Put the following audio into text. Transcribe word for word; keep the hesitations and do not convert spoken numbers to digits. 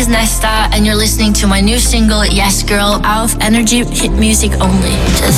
is Nesta, and you're listening to my new single, Yes Girl, auf Energy Hit Music only. Just